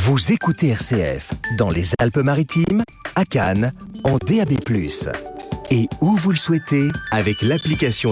Vous écoutez RCF dans les Alpes-Maritimes, à Cannes, en DAB+. Et où vous le souhaitez avec l'application